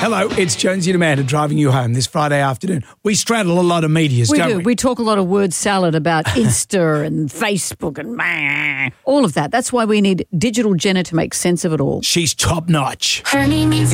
Hello, it's Jonesy and Amanda driving you home this Friday afternoon. We straddle a lot of medias, don't we? We talk a lot of word salad about Insta and Facebook and all of that. That's why we need Digital Jenna to make sense of it all. She's top notch. Her name is